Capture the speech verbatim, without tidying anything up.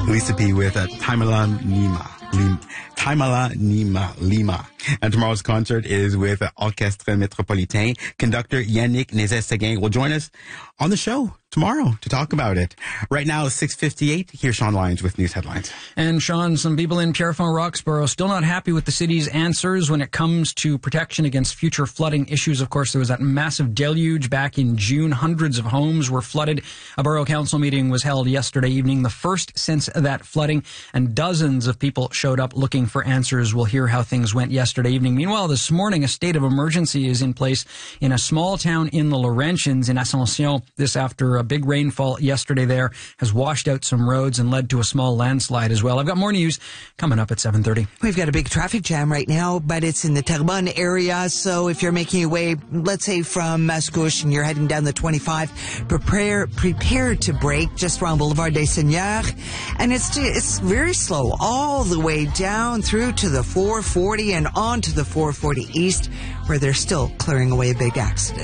Lisa P with uh, Taimala Nima. Lim- Taimala Nima Lima. And tomorrow's concert is with uh, Orchestre Métropolitain. Conductor Yannick Nézet-Séguin will join us on the show tomorrow to talk about it. Right now, six fifty-eight. Here's Sean Lyons with news headlines. And Sean, some people in Pierrefonds Roxborough still not happy with the city's answers when it comes to protection against future flooding issues. Of course, there was that massive deluge back in June. Hundreds of homes were flooded. A borough council meeting was held yesterday evening, the first since that flooding, and dozens of people showed up looking for answers. We'll hear how things went yesterday evening. Meanwhile, this morning, a state of emergency is in place in a small town in the Laurentians in Ascension. This after a big rainfall yesterday there has washed out some roads and led to a small landslide as well. I've got more news coming up at seven thirty. We've got a big traffic jam right now, but it's in the Terrebonne area. So if you're making your way, let's say from Mascouche and you're heading down the twenty-five, prepare prepare to brake just around Boulevard des Seigneurs. And it's it's very slow all the way down through to the four forty and on to the four forty East, where they're still clearing away a big accident.